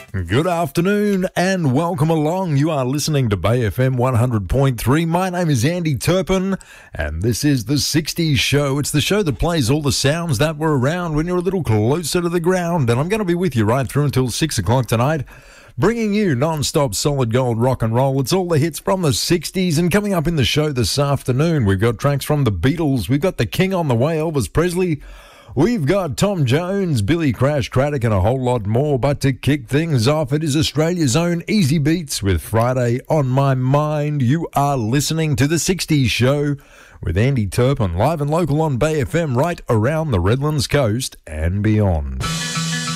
Good afternoon and welcome along. You are listening to Bay FM 100.3. My name is Andy Turpin and this is the 60s Show. It's the show that plays all the sounds that were around when you're a little closer to the ground. And I'm going to be with you right through until 6 o'clock tonight, bringing you non-stop solid gold rock and roll. It's all the hits from the 60s. And coming up in the show this afternoon, we've got tracks from the Beatles. We've got the King on the way, Elvis Presley. We've got Tom Jones, Billy Crash Craddock and a whole lot more. But to kick things off, it is Australia's own Easy Beats with Friday on My Mind. You are listening to the 60s Show with Andy Turpin, live and local on Bay FM right around the Redlands coast and beyond.